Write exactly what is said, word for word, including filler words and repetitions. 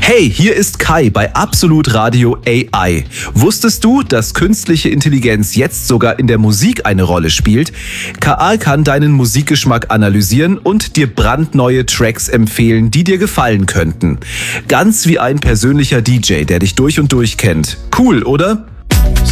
Hey, hier ist Kai bei Absolut Radio A I. Wusstest du, dass künstliche Intelligenz jetzt sogar in der Musik eine Rolle spielt? K I kann deinen Musikgeschmack analysieren und dir brandneue Tracks empfehlen, die dir gefallen könnten. Ganz wie ein persönlicher D J, der dich durch und durch kennt. Cool, oder?